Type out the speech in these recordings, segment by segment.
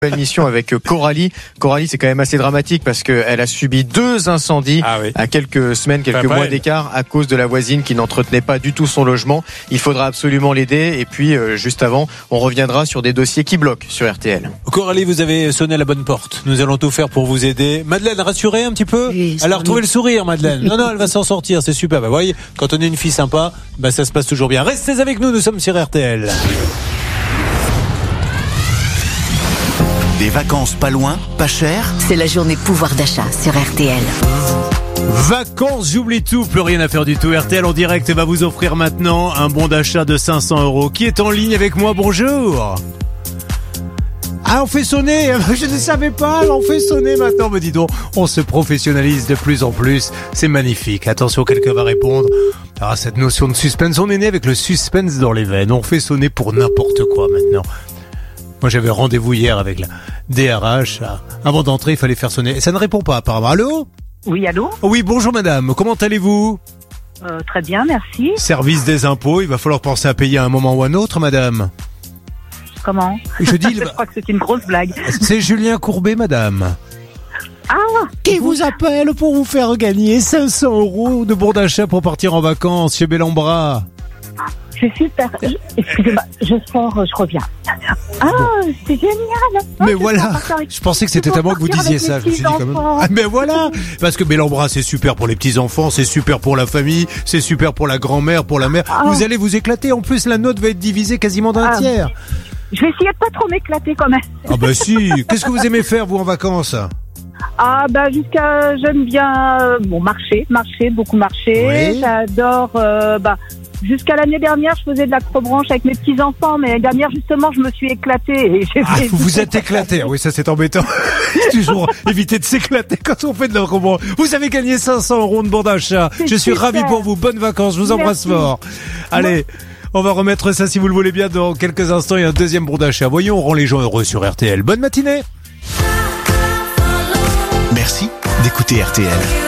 Belle mission avec Coralie. Coralie, c'est quand même assez dramatique parce qu'elle a subi 2 incendies à quelques semaines, quelques mois d'écart à cause de la voisine qui n'entretenait pas du tout son logement. Il faudra absolument l'aider. Et puis, juste avant, on reviendra sur des dossiers qui bloquent sur RTL. Coralie, vous avez sonné à la bonne porte. Nous allons tout faire pour vous aider. Madeleine, rassurez un petit peu. Oui, elle a retrouvé le sourire, Madeleine. Non, elle va s'en sortir. C'est super. Vous voyez, quand on est une fille sympa, ça se passe toujours bien. Restez avec nous. Nous sommes sur RTL. Des vacances pas loin, pas cher. C'est la journée pouvoir d'achat sur RTL. Vacances, j'oublie tout, plus rien à faire du tout. RTL en direct va vous offrir maintenant un bon d'achat de 500 €. Qui est en ligne avec moi? Bonjour. Ah, on fait sonner. Je ne savais pas, on fait sonner maintenant. Mais dis donc, on se professionnalise de plus en plus. C'est magnifique. Attention, quelqu'un va répondre. Ah, cette notion de suspense, on est né avec le suspense dans les veines. On fait sonner pour n'importe quoi maintenant. Moi, j'avais rendez-vous hier avec la DRH. Avant d'entrer, il fallait faire sonner. Et ça ne répond pas, apparemment. Allô? Oui, allô? Oui, bonjour madame. Comment allez-vous? Très bien, merci. Service des impôts, il va falloir penser à payer à un moment ou à un autre, madame. Comment? Je dis, je crois que c'est une grosse blague. C'est Julien Courbet, madame. Ah! Qui vous appelle pour vous faire gagner 500 € de bon d'achat pour partir en vacances chez Bellambra. C'est super. Excusez-moi, je sors, je reviens. Ah, c'est génial. Mais voilà, je pensais que c'était à moi que vous disiez ça. Je me suis dit quand même. Ah, mais voilà, parce que Bellambra, c'est super pour les petits-enfants, c'est super pour la famille, c'est super pour la grand-mère, pour la mère. Vous allez vous éclater. En plus, la note va être divisée quasiment d'un tiers. Je vais essayer de pas trop m'éclater quand même. Ah bah si. Qu'est-ce que vous aimez faire, vous, en vacances? J'aime bien marcher, beaucoup marcher. Oui. J'adore jusqu'à l'année dernière, je faisais de l'acrobranche avec mes petits-enfants, mais l'année dernière, justement, je me suis éclatée. Et vous vous êtes éclaté. Oui, ça, c'est embêtant. Toujours éviter de s'éclater quand on fait de l'acrobranche. Vous avez gagné 500 € de bon d'achat. Je suis ravi pour vous. Bonnes vacances. Je vous embrasse fort. Allez. On va remettre ça, si vous le voulez bien, dans quelques instants. Il y a un deuxième bon d'achat. Voyons, on rend les gens heureux sur RTL. Bonne matinée. Merci d'écouter RTL.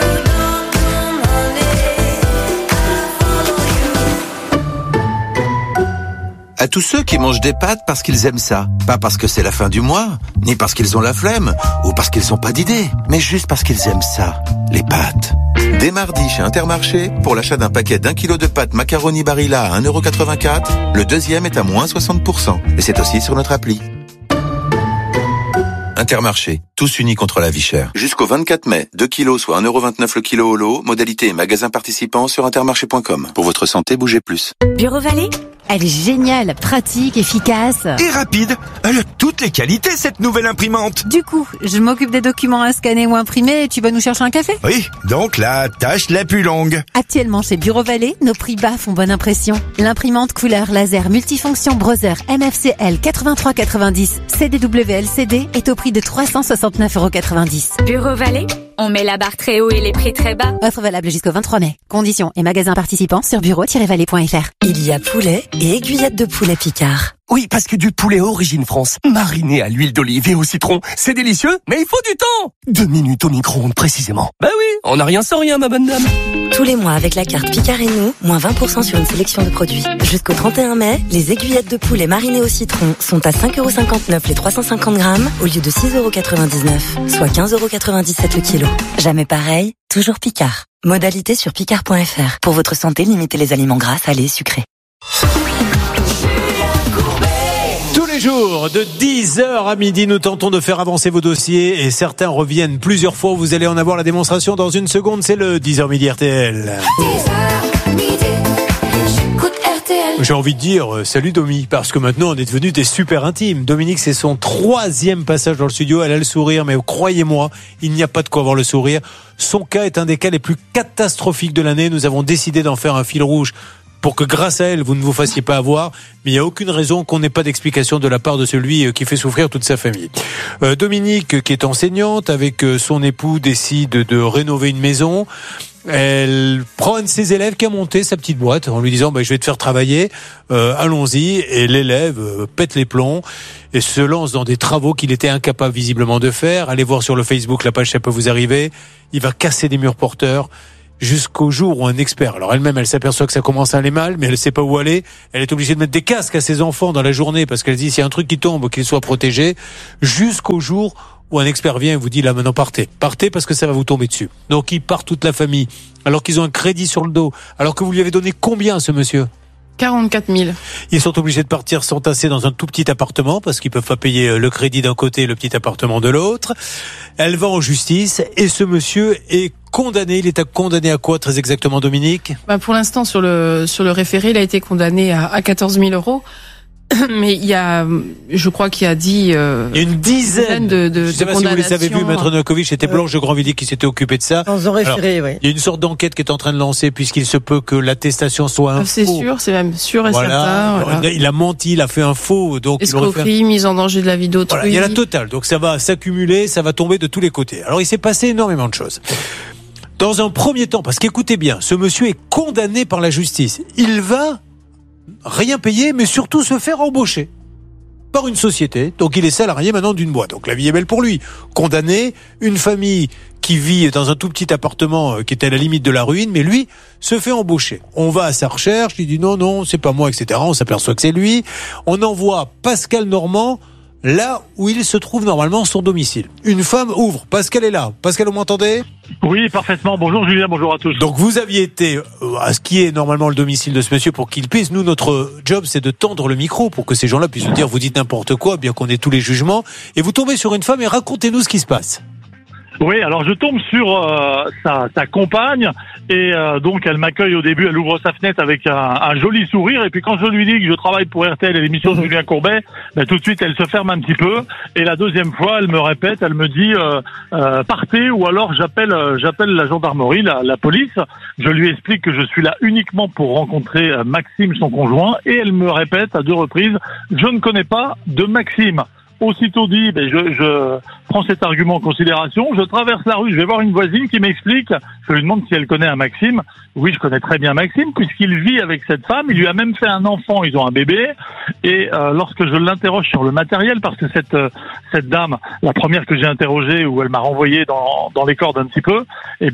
À tous ceux qui mangent des pâtes parce qu'ils aiment ça. Pas parce que c'est la fin du mois, ni parce qu'ils ont la flemme, ou parce qu'ils n'ont pas d'idée, mais juste parce qu'ils aiment ça, les pâtes. Dès mardi chez Intermarché, pour l'achat d'un paquet d'1 kilo de pâtes macaroni Barilla à 1,84 €, le deuxième est à moins 60%. Et c'est aussi sur notre appli. Intermarché, tous unis contre la vie chère. Jusqu'au 24 mai, 2 kilos soit 1,29 € le kilo au lot. Modalité et magasin participants sur intermarché.com. Pour votre santé, bougez plus. Bureau Vallée, elle est géniale, pratique, efficace. Et rapide. Elle a toutes les qualités, cette nouvelle imprimante. Du coup, je m'occupe des documents à scanner ou imprimer et tu vas nous chercher un café? Oui, donc la tâche la plus longue. Actuellement chez Bureau Vallée, nos prix bas font bonne impression. L'imprimante couleur laser multifonction Brother MFCL 8390 CDW LCD est au prix de 369,90 €. Bureau Vallée, on met la barre très haut et les prix très bas. Offre valable jusqu'au 23 mai. Conditions et magasins participants sur bureau-vallée.fr. Il y a poulet et aiguillettes de poulet Picard. Oui, parce que du poulet origine France, mariné à l'huile d'olive et au citron, c'est délicieux, mais il faut du temps. 2 minutes au micro-ondes précisément. Bah oui, on n'a rien sans rien, ma bonne dame. Tous les mois avec la carte Picard et nous, moins 20% sur une sélection de produits. Jusqu'au 31 mai, les aiguillettes de poulet marinées au citron sont à 5,59 € les 350 grammes au lieu de 6,99 €, soit 15,97 € le kilo. Jamais pareil, toujours Picard. Modalité sur picard.fr. Pour votre santé, limitez les aliments gras, salés, sucrés. Tous les jours, de 10h à midi, nous tentons de faire avancer vos dossiers et certains reviennent plusieurs fois. Vous allez en avoir la démonstration dans une seconde. C'est le 10h midi RTL. 10h midi, j'écoute RTL. J'ai envie de dire salut Domi, parce que maintenant on est devenus des super intimes. Dominique, c'est son 3e passage dans le studio. Elle a le sourire, mais croyez-moi, il n'y a pas de quoi avoir le sourire. Son cas est un des cas les plus catastrophiques de l'année. Nous avons décidé d'en faire un fil rouge pour que grâce à elle, vous ne vous fassiez pas avoir. Mais il n'y a aucune raison qu'on n'ait pas d'explication de la part de celui qui fait souffrir toute sa famille. Dominique, qui est enseignante, avec son époux, décide de rénover une maison. Elle prend un de ses élèves qui a monté sa petite boîte en lui disant je vais te faire travailler, allons-y. Et l'élève pète les plombs et se lance dans des travaux qu'il était incapable visiblement de faire. Allez voir sur le Facebook, la page, ça peut vous arriver. Il va casser des murs porteurs. jusqu'au jour où un expert, alors elle-même elle s'aperçoit que ça commence à aller mal, mais elle sait pas où aller, elle est obligée de mettre des casques à ses enfants dans la journée parce qu'elle dit s'il y a un truc qui tombe, qu'ils soient protégés, jusqu'au jour où un expert vient et vous dit là maintenant partez parce que ça va vous tomber dessus. Donc ils partent toute la famille, alors qu'ils ont un crédit sur le dos, alors que vous lui avez donné combien à ce monsieur ? 44 000. Ils sont obligés de partir s'entasser dans un tout petit appartement parce qu'ils peuvent pas payer le crédit d'un côté et le petit appartement de l'autre. Elle va en justice et ce monsieur est condamné. Il est condamné à quoi très exactement, Dominique ? Pour l'instant, sur le référé, il a été condamné à 14 000 €. Mais je crois qu'il y a il y a une dizaine de je sais pas si vous les avez vus, Maître Novakovic, c'était Blanche de Grandvilliers qui s'était occupé de ça. Dans un référé, oui. Il y a une sorte d'enquête qui est en train de lancer puisqu'il se peut que l'attestation soit un faux. C'est sûr, c'est même sûr et certain. Voilà. Il a menti, il a fait un faux. Donc escroquerie, mise en danger de la vie d'autrui. Voilà, il y a la totale, donc ça va s'accumuler, ça va tomber de tous les côtés. Alors il s'est passé énormément de choses. Dans un premier temps, parce qu'écoutez bien, ce monsieur est condamné par la justice. Il va rien payer, mais surtout se faire embaucher par une société. Donc il est salarié maintenant d'une boîte. Donc la vie est belle pour lui. Condamné, une famille qui vit dans un tout petit appartement qui est à la limite de la ruine, mais lui se fait embaucher. On va à sa recherche, il dit non, c'est pas moi, etc. On s'aperçoit que c'est lui. On envoie Pascal Normand là où il se trouve normalement son domicile. Une femme ouvre. Pascal est là. Pascal, vous m'entendez ? Oui, parfaitement. Bonjour Julien, bonjour à tous. Donc vous aviez été à ce qui est normalement le domicile de ce monsieur pour qu'il puisse. Nous, notre job, c'est de tendre le micro pour que ces gens-là puissent nous dire vous dites n'importe quoi, bien qu'on ait tous les jugements. Et vous tombez sur une femme et racontez-nous ce qui se passe. Oui, alors je tombe sur sa compagne et donc elle m'accueille au début, elle ouvre sa fenêtre avec un joli sourire et puis quand je lui dis que je travaille pour RTL et l'émission de Julien Courbet, tout de suite elle se ferme un petit peu et la deuxième fois elle me répète, elle me dit partez ou alors j'appelle la gendarmerie, la police. Je lui explique que je suis là uniquement pour rencontrer Maxime, son conjoint, et elle me répète à 2 reprises je ne connais pas de Maxime. Aussitôt dit, je prends cet argument en considération, je traverse la rue, je vais voir une voisine qui m'explique, je lui demande si elle connaît un Maxime. Oui, je connais très bien Maxime, puisqu'il vit avec cette femme, il lui a même fait un enfant, ils ont un bébé, et lorsque je l'interroge sur le matériel, parce que cette dame, la première que j'ai interrogée, où elle m'a renvoyé dans les cordes un petit peu, il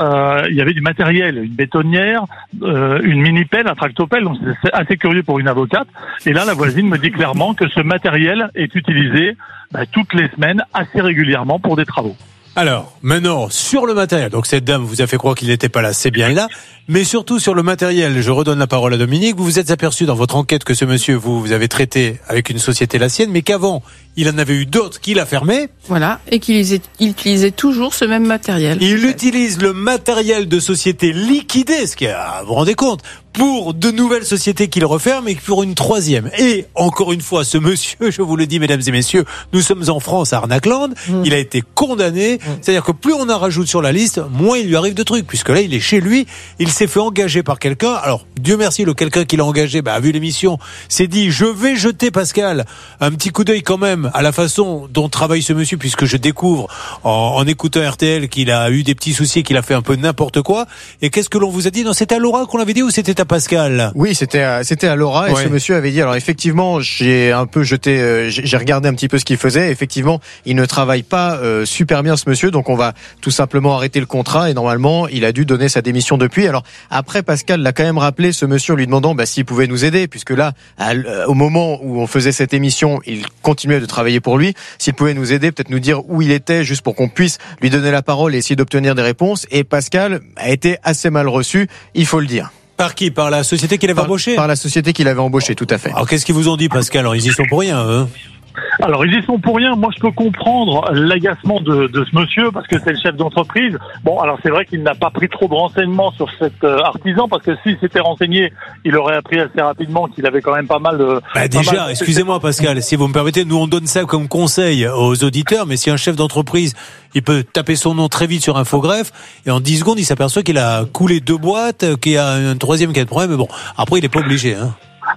y avait du matériel, une bétonnière, une mini-pelle, un tractopelle, donc c'est assez curieux pour une avocate, et là la voisine me dit clairement que ce matériel est utilisé toutes les semaines, assez régulièrement pour des travaux. Alors, maintenant, sur le matériel, donc cette dame vous a fait croire qu'il n'était pas là, c'est bien là, mais surtout sur le matériel, je redonne la parole à Dominique, vous vous êtes aperçu dans votre enquête que ce monsieur, vous avez traité avec une société la sienne, mais qu'avant, il en avait eu d'autres qu'il a fermé. Voilà, et qu'il utilisait toujours ce même matériel. Il utilise le matériel de sociétés liquidées, ce qui est, vous vous rendez compte, pour de nouvelles sociétés qu'il referme et pour une troisième. Et encore une fois, ce monsieur, je vous le dis mesdames et messieurs, nous sommes en France à Arnacland, il a été condamné, c'est-à-dire que plus on en rajoute sur la liste, moins il lui arrive de trucs, puisque là il est chez lui, il s'est fait engager par quelqu'un, alors Dieu merci, le quelqu'un qui l'a engagé a vu l'émission, s'est dit je vais jeter Pascal un petit coup d'œil quand même à la façon dont travaille ce monsieur, puisque je découvre en écoutant RTL qu'il a eu des petits soucis, qu'il a fait un peu n'importe quoi. Et qu'est-ce que l'on vous a dit ? Non, c'était à Laura qu'on l'avait dit ou c'était à Pascal ? Oui, c'était à Laura, et ce monsieur avait dit, alors effectivement, j'ai un peu jeté, j'ai regardé un petit peu ce qu'il faisait. Effectivement, il ne travaille pas super bien ce monsieur, donc on va tout simplement arrêter le contrat, et normalement, il a dû donner sa démission depuis. Alors après, Pascal l'a quand même rappelé, ce monsieur, en lui demandant s'il pouvait nous aider, puisque là, au moment où on faisait cette émission, il continuait de travailler pour lui. S'il pouvait nous aider, peut-être nous dire où il était, juste pour qu'on puisse lui donner la parole et essayer d'obtenir des réponses. Et Pascal a été assez mal reçu, il faut le dire. Par qui ? Par la société qu'il avait embauchée ? Par la société qu'il avait embauchée, tout à fait. Alors qu'est-ce qu'ils vous ont dit, Pascal ? Alors ils y sont pour rien, hein ? Alors ils y sont pour rien. Moi je peux comprendre l'agacement de ce monsieur parce que c'est le chef d'entreprise. Bon, alors c'est vrai qu'il n'a pas pris trop de renseignements sur cet artisan, parce que s'il s'était renseigné, il aurait appris assez rapidement qu'il avait quand même pas mal de... Déjà, excusez-moi Pascal, si vous me permettez, nous on donne ça comme conseil aux auditeurs, mais si un chef d'entreprise, il peut taper son nom très vite sur Infogreffe et en 10 secondes il s'aperçoit qu'il a coulé 2 boîtes, qu'il y a un troisième qui a de problème, mais bon, après il est pas obligé, hein.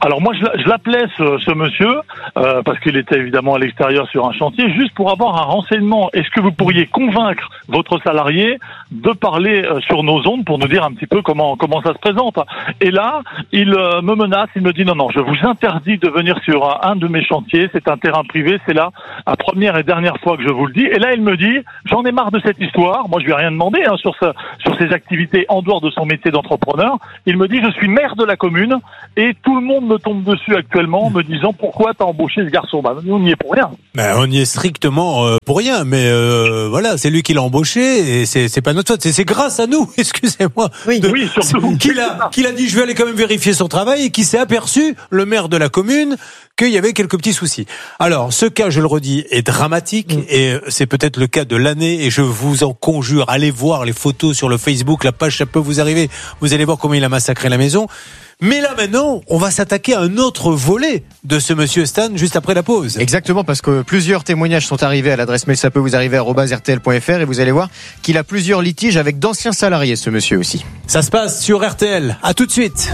Alors moi, je l'appelais ce monsieur, parce qu'il était évidemment à l'extérieur sur un chantier, juste pour avoir un renseignement. Est-ce que vous pourriez convaincre votre salarié de parler sur nos ondes pour nous dire un petit peu comment ça se présente? Et là, il me menace, il me dit non, je vous interdis de venir sur un de mes chantiers, c'est un terrain privé, c'est là la première et dernière fois que je vous le dis. Et là, il me dit, j'en ai marre de cette histoire. Moi, je lui ai rien demandé sur ses activités en dehors de son métier d'entrepreneur. Il me dit, je suis maire de la commune et tout le monde me tombe dessus actuellement en me disant pourquoi t'as embauché ce garçon. Bah, nous, on n'y est pour rien. On y est strictement pour rien, mais voilà, c'est lui qui l'a embauché et c'est pas notre faute. C'est grâce à nous, excusez-moi, oui, surtout qu'il a dit je vais aller quand même vérifier son travail et qui s'est aperçu, le maire de la commune, qu'il y avait quelques petits soucis. Alors, ce cas, je le redis, est dramatique et c'est peut-être le cas de l'année et je vous en conjure, allez voir les photos sur le Facebook, la page, ça peut vous arriver. Vous allez voir comment il a massacré la maison. Mais là maintenant, on va s'attaquer à un autre volet de ce monsieur Stan juste après la pause. Exactement, parce que plusieurs témoignages sont arrivés à l'adresse mail ça peut vous arriver @rtl.fr et vous allez voir qu'il a plusieurs litiges avec d'anciens salariés, ce monsieur aussi. Ça se passe sur RTL. À tout de suite.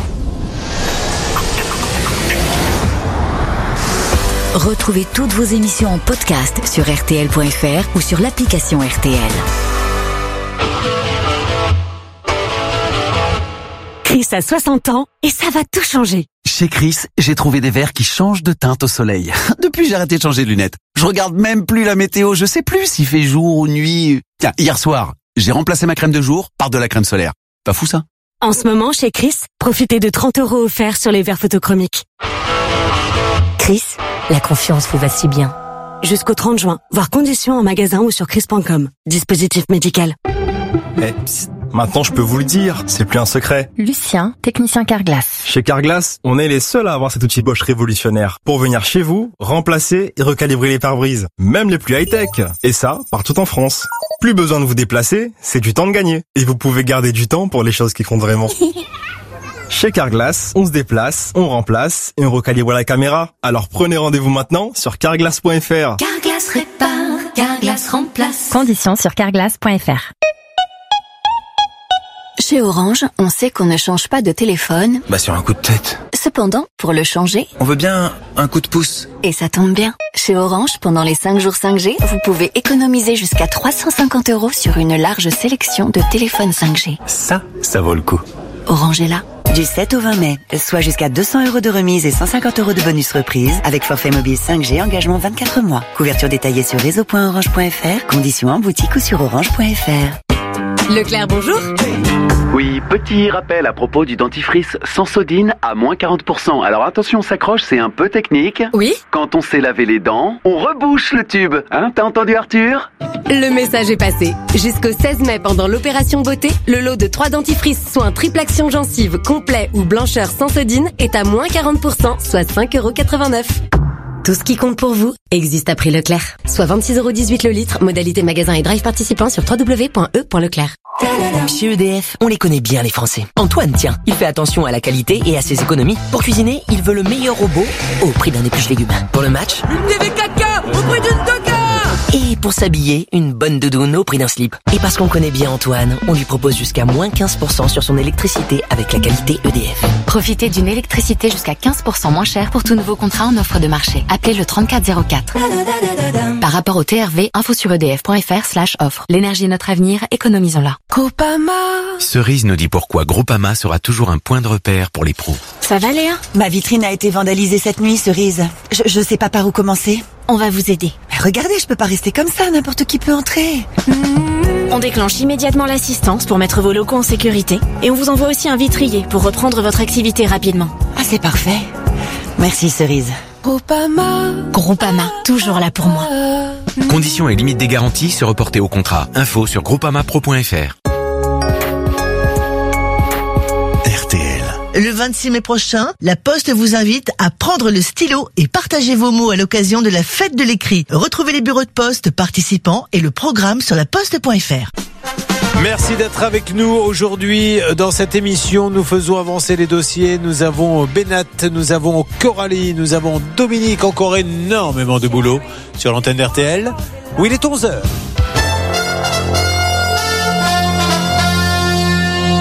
Retrouvez toutes vos émissions en podcast sur rtl.fr ou sur l'application RTL. Chris a 60 ans et ça va tout changer. Chez Chris, j'ai trouvé des verres qui changent de teinte au soleil. Depuis, j'ai arrêté de changer de lunettes. Je regarde même plus la météo, je sais plus s'il fait jour ou nuit. Tiens, hier soir, j'ai remplacé ma crème de jour par de la crème solaire. Pas fou ça? En ce moment, chez Chris, profitez de 30 € offerts sur les verres photochromiques. Chris, la confiance vous va si bien. Jusqu'au 30 juin, voir conditions en magasin ou sur chris.com. Dispositif médical. Psst, maintenant je peux vous le dire, c'est plus un secret. Lucien, technicien Carglass. Chez Carglass, on est les seuls à avoir cet outil Bosch révolutionnaire pour venir chez vous, remplacer et recalibrer les pare-brises, même les plus high-tech. Et ça, partout en France. Plus besoin de vous déplacer, c'est du temps de gagner. Et vous pouvez garder du temps pour les choses qui comptent vraiment. Chez Carglass, on se déplace, on remplace et on recalibre la caméra. Alors prenez rendez-vous maintenant sur carglass.fr. Carglass répare, Carglass remplace. Conditions sur carglass.fr. Chez Orange, on sait qu'on ne change pas de téléphone. Sur un coup de tête. Cependant, pour le changer, on veut bien un coup de pouce. Et ça tombe bien. Chez Orange, pendant les 5 jours 5G, vous pouvez économiser jusqu'à 350 € sur une large sélection de téléphones 5G. Ça vaut le coup. Orange est là. Du 7 au 20 mai, soit jusqu'à 200 € de remise et 150 € de bonus reprise avec forfait mobile 5G, engagement 24 mois. Couverture détaillée sur réseau.orange.fr, conditions en boutique ou sur orange.fr. Leclerc, bonjour. Oui, petit rappel à propos du dentifrice Sensodyne à moins 40%. Alors attention, on s'accroche, c'est un peu technique. Oui. Quand on s'est lavé les dents, on rebouche le tube. T'as entendu Arthur? Le message est passé. Jusqu'au 16 mai, pendant l'opération beauté, le lot de 3 dentifrices soins triple action gencive complet ou blancheur Sensodyne est à moins 40%, soit 5,89 €. Tout ce qui compte pour vous existe à prix Leclerc. Soit 26,18 € le litre, modalité magasin et drive participant sur www.e.leclerc. Chez EDF, on les connaît bien les Français. Antoine, tiens, il fait attention à la qualité et à ses économies. Pour cuisiner, il veut le meilleur robot au prix d'un épluche légumes. Pour le match, une TV 4K au prix d'une Coca. Et pour s'habiller, une bonne doudoune au prix d'un slip. Et parce qu'on connaît bien Antoine, on lui propose jusqu'à moins 15% sur son électricité avec la qualité EDF. Profitez d'une électricité jusqu'à 15% moins chère pour tout nouveau contrat en offre de marché. Appelez le 3404. Par rapport au TRV, info sur edf.fr/offre. L'énergie est notre avenir, économisons-la. Groupama. Cerise nous dit pourquoi Groupama sera toujours un point de repère pour les pros. Ça va, Léa? Ma vitrine a été vandalisée cette nuit, Cerise. Je sais pas par où commencer. On va vous aider. Mais regardez, je peux pas rester comme ça, n'importe qui peut entrer. On déclenche immédiatement l'assistance pour mettre vos locaux en sécurité et on vous envoie aussi un vitrier pour reprendre votre activité rapidement. Ah, c'est parfait. Merci, Cerise. Groupama, toujours là pour moi. Conditions et limites des garanties se reporter au contrat. Info sur groupamapro.fr. RTL. Le 26 mai prochain, La Poste vous invite à prendre le stylo et partager vos mots à l'occasion de la fête de l'écrit. Retrouvez les bureaux de poste participants et le programme sur laposte.fr. Merci d'être avec nous aujourd'hui dans cette émission. Nous faisons avancer les dossiers. Nous avons Benat, nous avons Coralie, nous avons Dominique. Encore énormément de boulot sur l'antenne d'RTL où il est 11h.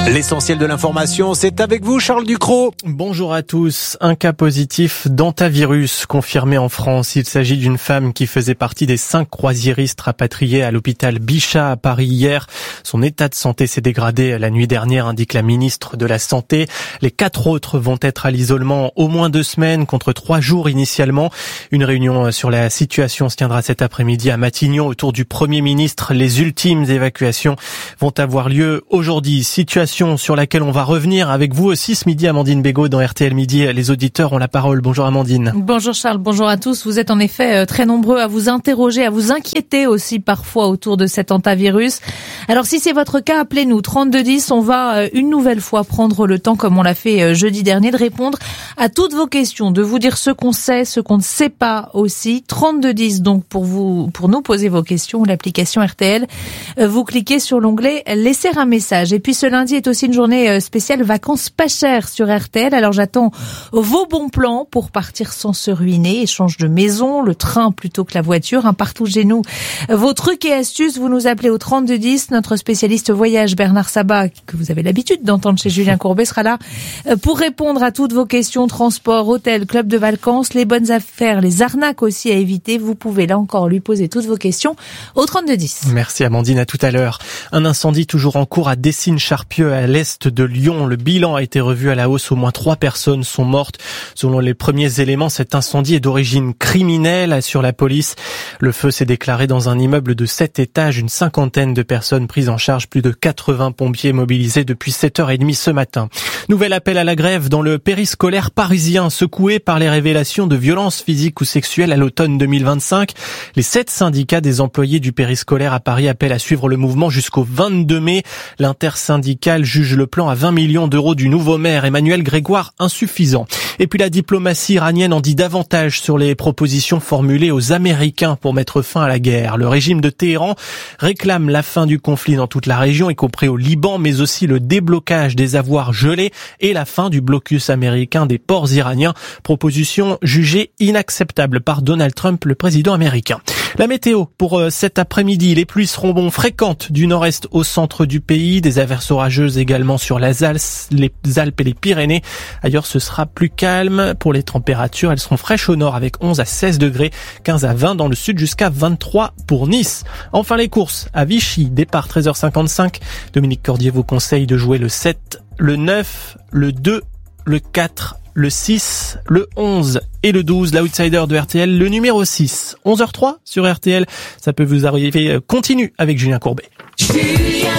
L'essentiel de l'information, c'est avec vous, Charles Ducrot. Bonjour à tous. Un cas positif d'hantavirus confirmé en France. Il s'agit d'une femme qui faisait partie des 5 croisiéristes rapatriés à l'hôpital Bichat à Paris hier. Son état de santé s'est dégradé la nuit dernière, indique la ministre de la Santé. Les 4 autres vont être à l'isolement au moins 2 semaines contre 3 jours initialement. Une réunion sur la situation se tiendra cet après-midi à Matignon autour du Premier ministre. Les ultimes évacuations vont avoir lieu aujourd'hui. Situation sur laquelle on va revenir avec vous aussi ce midi, Amandine Bégaud dans RTL Midi. Les auditeurs ont la parole. Bonjour Amandine. Bonjour Charles, bonjour à tous. Vous êtes en effet très nombreux à vous interroger, à vous inquiéter aussi parfois autour de cet hantavirus. Alors si c'est votre cas, appelez-nous 3210. On va une nouvelle fois prendre le temps, comme on l'a fait jeudi dernier, de répondre à toutes vos questions, de vous dire ce qu'on sait, ce qu'on ne sait pas aussi. 3210 donc pour nous poser vos questions. L'application RTL, vous cliquez sur l'onglet laisser un message. Et puis ce lundi est aussi une journée spéciale vacances pas chères sur RTL. Alors j'attends vos bons plans pour partir sans se ruiner. Échange de maison, le train plutôt que la voiture, partout chez nous. Vos trucs et astuces, vous nous appelez au 3210. Notre spécialiste voyage Bernard Sabat, que vous avez l'habitude d'entendre chez Julien Courbet, sera là pour répondre à toutes vos questions. Transport, hôtel, club de vacances, les bonnes affaires, les arnaques aussi à éviter. Vous pouvez là encore lui poser toutes vos questions au 3210. Merci Amandine, à tout à l'heure. Un incendie toujours en cours à Dessines-Charpieu, à l'est de Lyon. Le bilan a été revu à la hausse. Au moins 3 personnes sont mortes. Selon les premiers éléments, cet incendie est d'origine criminelle, assure la police. Le feu s'est déclaré dans un immeuble de 7 étages. Une 50aine de personnes prises en charge. Plus de 80 pompiers mobilisés depuis 7h30 ce matin. Nouvel appel à la grève dans le périscolaire parisien, secoué par les révélations de violences physiques ou sexuelles à l'automne 2025. Les 7 syndicats des employés du périscolaire à Paris appellent à suivre le mouvement jusqu'au 22 mai. L'intersyndicale juge le plan à 20 millions d'euros du nouveau maire Emmanuel Grégoire insuffisant. Et puis la diplomatie iranienne en dit davantage sur les propositions formulées aux Américains pour mettre fin à la guerre. Le régime de Téhéran réclame la fin du conflit dans toute la région, y compris au Liban, mais aussi le déblocage des avoirs gelés et la fin du blocus américain des ports iraniens. Proposition jugée inacceptable par Donald Trump, le président américain. La météo pour cet après-midi, les pluies seront fréquentes du nord-est au centre du pays, des averses orageuses également sur les Alpes et les Pyrénées. Ailleurs, ce sera plus calme. Pour les températures, elles seront fraîches au nord avec 11 à 16 degrés, 15 à 20 dans le sud jusqu'à 23 pour Nice. Enfin, les courses à Vichy, départ 13h55. Dominique Cordier vous conseille de jouer le 7, le 9, le 2, le 4, le 6, le 11 et le 12, l'outsider de RTL, le numéro 6. 11h03 sur RTL, ça peut vous arriver. Continue avec Julien Courbet. Julien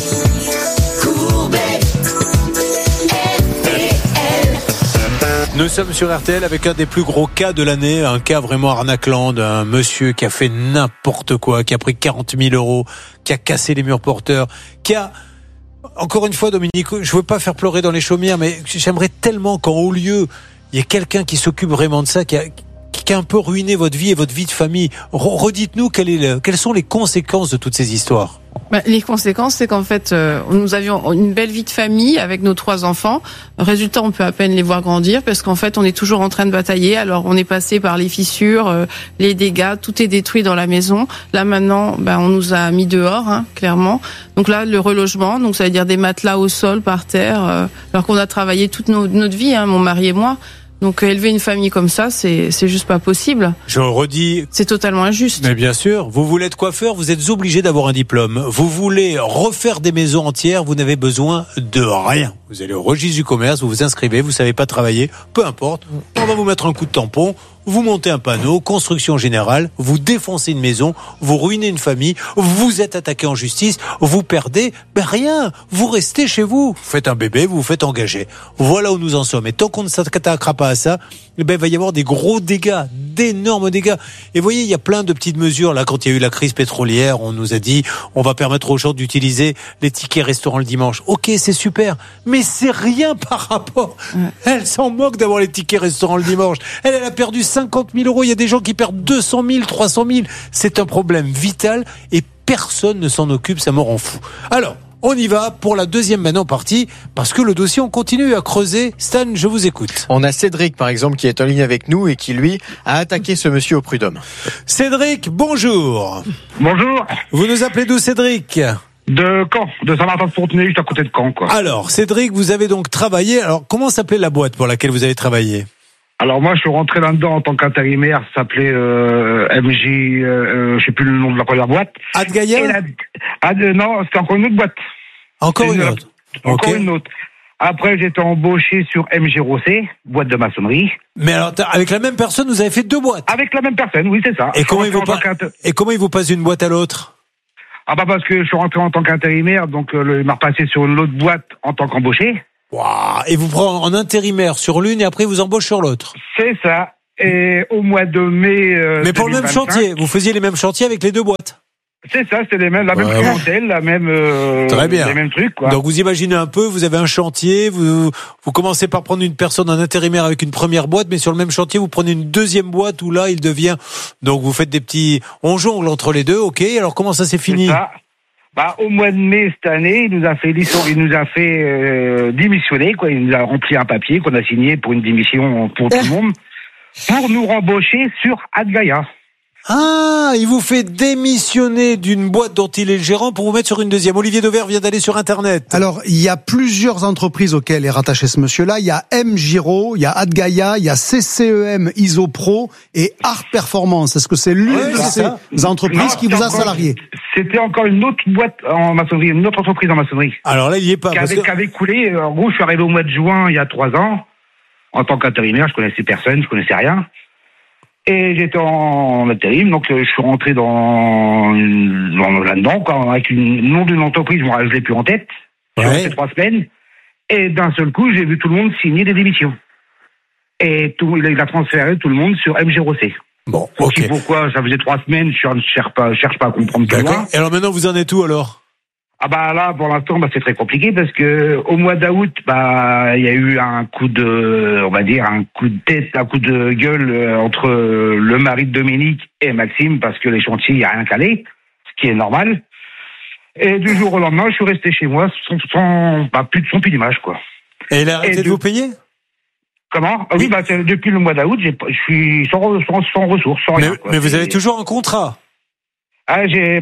Courbet, RTL. Nous sommes sur RTL avec un des plus gros cas de l'année, un cas vraiment arnaquant d'un monsieur qui a fait n'importe quoi, qui a pris 40 000 euros, qui a cassé les murs porteurs, qui a... Encore une fois, Dominique, je veux pas faire pleurer dans les chaumières, mais j'aimerais tellement qu'en haut lieu, il y ait quelqu'un qui s'occupe vraiment de ça, qui a un peu ruiné votre vie et votre vie de famille. Redites-nous quelles sont les conséquences de toutes ces histoires. Les conséquences, c'est qu'en fait, nous avions une belle vie de famille avec nos 3 enfants. Résultat, on peut à peine les voir grandir parce qu'en fait, on est toujours en train de batailler. Alors, on est passé par les fissures, les dégâts, tout est détruit dans la maison. Là, maintenant, on nous a mis dehors, clairement. Donc là, le relogement, donc ça veut dire des matelas au sol, par terre, alors qu'on a travaillé toute notre vie, mon mari et moi. Donc élever une famille comme ça, c'est juste pas possible. Je redis. C'est totalement injuste. Mais bien sûr, vous voulez être coiffeur, vous êtes obligé d'avoir un diplôme. Vous voulez refaire des maisons entières, vous n'avez besoin de rien. Vous allez au registre du commerce, vous vous inscrivez, vous savez pas travailler, peu importe. On va vous mettre un coup de tampon. Vous montez un panneau, construction générale, vous défoncez une maison, vous ruinez une famille, vous êtes attaqué en justice, vous perdez, rien, vous restez chez vous. Vous faites un bébé, vous vous faites engager. Voilà où nous en sommes. Et tant qu'on ne s'attaquera pas à ça, il va y avoir des gros dégâts, d'énormes dégâts. Et vous voyez, il y a plein de petites mesures. Là, quand il y a eu la crise pétrolière, on nous a dit, on va permettre aux gens d'utiliser les tickets restaurants le dimanche. Ok, c'est super, mais c'est rien par rapport. Elle s'en moque d'avoir les tickets restaurants le dimanche. Elle a perdu 50 000 euros. Il y a des gens qui perdent 200 000, 300 000. C'est un problème vital et personne ne s'en occupe. Ça me rend fou. Alors, on y va pour la deuxième maintenant partie, parce que le dossier, on continue à creuser. Stan, je vous écoute. On a Cédric, par exemple, qui est en ligne avec nous et qui, lui, a attaqué ce monsieur au prud'homme. Cédric, bonjour. Bonjour. Vous nous appelez d'où, Cédric ? De Caen, de Saint-Martin-de-Fontenay, juste à côté de Caen, quoi. Alors, Cédric, vous avez donc travaillé. Alors, comment s'appelait la boîte pour laquelle vous avez travaillé? Alors moi, je suis rentré là-dedans en tant qu'intérimaire. Ça s'appelait MJ, je sais plus le nom de la première boîte. Adgaia? Non, c'était encore une autre boîte. Encore une autre. Encore une autre. Après, j'étais embauché sur MG Rosset, boîte de maçonnerie. Mais alors, avec la même personne, vous avez fait 2 boîtes? Avec la même personne, oui, c'est ça. Et comment il vous passe d'une boîte à l'autre? Ah bah parce que je suis rentré en tant qu'intérimaire, donc il m'a repassé sur une autre boîte en tant qu'embauché. Wow. Et vous prenez en intérimaire sur l'une et après vous embauche sur l'autre. C'est ça. Et au mois de mai. Mais pour 2025, le même chantier, vous faisiez les mêmes chantiers avec les 2 boîtes. C'est ça, c'était la même clientèle, la même. Très bien. Les mêmes trucs, quoi. Donc vous imaginez un peu, vous avez un chantier, vous commencez par prendre une personne en intérimaire avec une première boîte, mais sur le même chantier vous prenez une deuxième boîte où là il devient. Donc vous faites des petits, on jongle entre les deux, ok. Alors comment ça s'est fini? Ça. Bah, au mois de mai cette année, il nous a fait démissionner, quoi. Il nous a rempli un papier qu'on a signé pour une démission pour tout le monde, pour nous rembaucher sur Adgaia. Ah, il vous fait démissionner d'une boîte dont il est le gérant pour vous mettre sur une deuxième. Olivier Dauvert vient d'aller sur Internet. Alors, il y a plusieurs entreprises auxquelles est rattaché ce monsieur-là. Il y a M Giro, il y a Adgaia, il y a CCEM Isopro et Art Performance. Est-ce que c'est l'une de ces entreprises qui vous a salarié? C'était encore une autre boîte en maçonnerie, une autre entreprise en maçonnerie. Alors là, il y est pas. Qui avait coulé. En gros, je suis arrivé au mois de juin, il y a 3 ans. En tant qu'intérimaire, je connaissais personne, je connaissais rien. Et j'étais en intérim, donc je suis rentré là-dedans, quoi, avec le nom d'une entreprise, je l'ai plus en tête. J'ai resté 3 semaines. Et d'un seul coup, j'ai vu tout le monde signer des démissions. Et il a transféré tout le monde sur MG Rosset. Bon, ok. Pourquoi? Ça faisait 3 semaines, je cherche pas à comprendre plus loin. Et alors maintenant, vous en êtes où alors? Ah bah là, pour l'instant, c'est très compliqué parce que au mois d'août, il y a eu un coup de tête, un coup de gueule entre le mari de Dominique et Maxime parce que les chantiers, il n'y a rien calé, ce qui est normal. Et du jour au lendemain, je suis resté chez moi sans plus d'image, quoi. Et il a arrêté de vous payer? Comment? Oui, depuis le mois d'août, je suis sans ressources, sans rien. Mais vous avez toujours un contrat? Ah,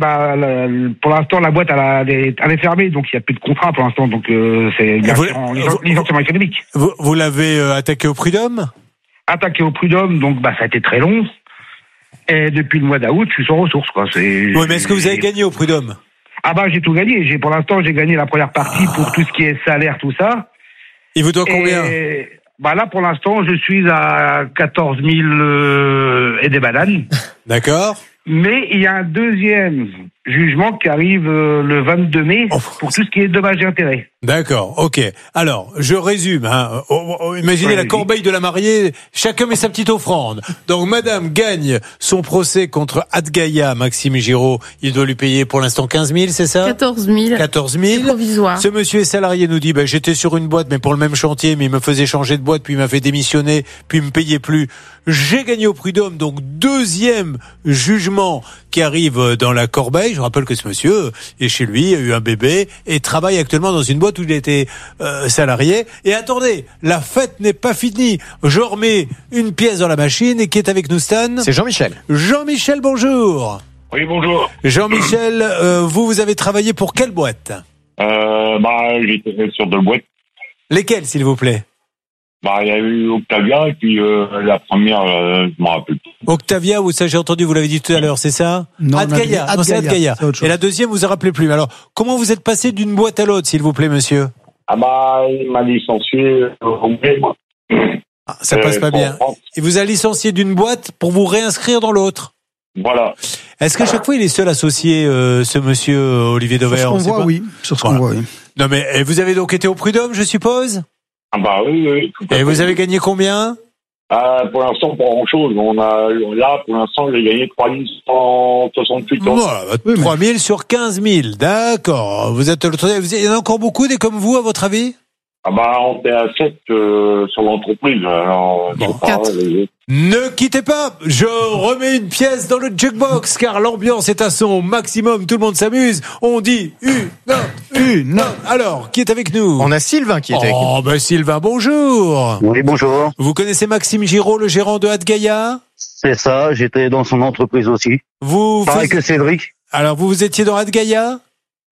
pour l'instant, la boîte, elle est fermée, donc il n'y a plus de contrat pour l'instant, donc c'est licenciement économique. Vous l'avez attaqué au prud'homme? Attaqué au prud'homme, donc ça a été très long. Et depuis le mois d'août, je suis sans ressources, quoi. Oui, mais est-ce que vous avez gagné au prud'homme? Ah j'ai tout gagné. Pour l'instant, j'ai gagné la première partie pour tout ce qui est salaire, tout ça. Il vous doit combien? Là, pour l'instant, je suis à 14 000 et des bananes. D'accord. Mais il y a un deuxième jugement qui arrive le 22 mai pour tout ce qui est dommages et intérêts. D'accord, ok. Alors, je résume. Imaginez la corbeille de la mariée, chacun met sa petite offrande. Donc, madame gagne son procès contre Adgaia, Maxime Giraud. Il doit lui payer pour l'instant 15 000, c'est ça? 14 000. 14 000. C'est provisoire. Ce monsieur est salarié, nous dit, j'étais sur une boîte, mais pour le même chantier, mais il me faisait changer de boîte, puis il m'a fait démissionner, puis il me payait plus. J'ai gagné au prud'homme, donc deuxième jugement qui arrive dans la corbeille. Je rappelle que ce monsieur est chez lui, a eu un bébé et travaille actuellement dans une boîte où il était salarié. Et attendez, la fête n'est pas finie. Je remets une pièce dans la machine et qui est avec nous, Stan? C'est Jean-Michel. Jean-Michel, bonjour. Oui, bonjour. Jean-Michel, vous avez travaillé pour quelle boîte? J'étais sur 2 boîtes. Lesquelles, s'il vous plaît? Il y a eu Octavia et puis la première, je m'en rappelle plus. Octavia, ça j'ai entendu, vous l'avez dit tout à l'heure, c'est ça? Non, Adgaia. Non, c'est Adgaia. Et la deuxième, vous en rappelez plus. Alors, comment vous êtes passé d'une boîte à l'autre, s'il vous plaît, monsieur? Il m'a licencié au mai, moi. Ça passe pas bien. Il vous a licencié d'une boîte pour vous réinscrire dans l'autre? Voilà. Est-ce qu'à chaque fois, il est seul associé, ce monsieur Olivier Dauvert? Sur ce qu'on voit, oui. Sur ce qu'on voit, oui. Non, mais vous avez donc été au prud'homme, je suppose? Oui. Et vous avez gagné combien? Pour l'instant, pas grand-chose. Pour l'instant, j'ai gagné 3 168 euros. Voilà, 3 000 sur 15 000. D'accord. Il y en a encore beaucoup des comme vous, à votre avis? On est à 7 sur l'entreprise. Alors, Ne quittez pas, je remets une pièce dans le jukebox car l'ambiance est à son maximum, tout le monde s'amuse. On dit une. Alors, qui est avec nous? On a Sylvain qui est avec nous. Sylvain, bonjour. Oui, bonjour. Vous connaissez Maxime Giraud, le gérant de Adgaia? C'est ça, j'étais dans son entreprise aussi. Pareil que Cédric. Alors, vous étiez dans Adgaia?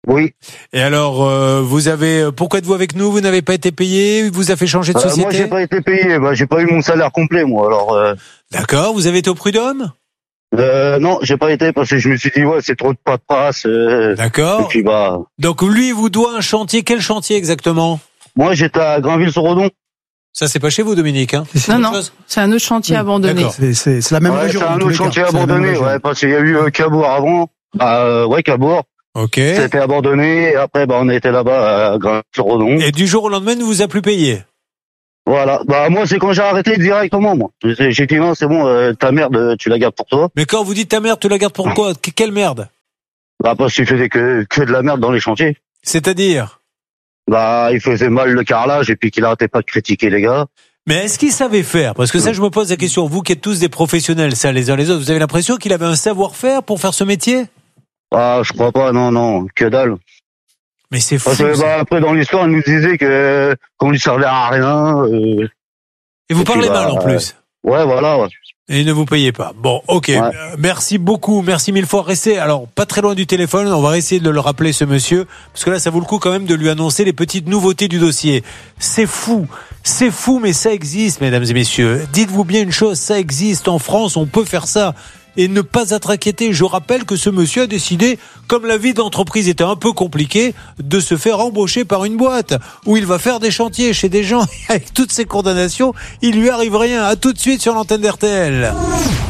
Oui. Et alors, pourquoi êtes-vous avec nous? Vous n'avez pas été payé? Il vous a fait changer de société? Moi, j'ai pas été payé. J'ai pas eu mon salaire complet, moi. Alors. D'accord. Vous avez été au prud'homme? Non, j'ai pas été parce que je me suis dit c'est trop de paperasse. D'accord. Et puis Donc lui, il vous doit un chantier. Quel chantier exactement? Moi, j'étais à Granville-sur-Odon. Ça, c'est pas chez vous, Dominique, hein? Non, c'est un autre chantier abandonné. C'est la même région. C'est un autre chantier abandonné, parce qu'il y a eu Cabourg avant. Cabourg. Ok. C'était abandonné, et après, on a été là-bas à Granville-sur-Odon. Et du jour au lendemain, ne vous a plus payé? Voilà. Moi, c'est quand j'ai arrêté directement, moi. J'ai dit non, c'est bon, ta merde, tu la gardes pour toi. Mais quand vous dites ta merde, tu la gardes pour quoi? Quelle merde? Parce qu'il faisait que de la merde dans les chantiers. C'est-à-dire? Il faisait mal le carrelage et puis qu'il arrêtait pas de critiquer les gars. Mais est-ce qu'il savait faire? Parce que ça, je me pose la question. Vous qui êtes tous des professionnels, ça, les uns les autres, vous avez l'impression qu'il avait un savoir-faire pour faire ce métier? Je crois pas, non, que dalle. Mais c'est fou. Parce que, après, dans l'histoire, il nous disait qu'on lui servait à rien. Et vous parlez mal, en plus. Ouais, voilà. Ouais. Et ne vous payez pas. Bon, ok. Ouais. Merci beaucoup. Merci mille fois. Restez, alors, pas très loin du téléphone. On va essayer de le rappeler, ce monsieur. Parce que là, ça vaut le coup quand même de lui annoncer les petites nouveautés du dossier. C'est fou. C'est fou, mais ça existe, mesdames et messieurs. Dites-vous bien une chose, ça existe. En France, on peut faire ça. Et ne pas être inquiété. Je rappelle que ce monsieur a décidé, comme la vie d'entreprise était un peu compliquée, de se faire embaucher par une boîte où il va faire des chantiers chez des gens. Avec toutes ces condamnations, il lui arrive rien. À tout de suite sur l'antenne d'RTL.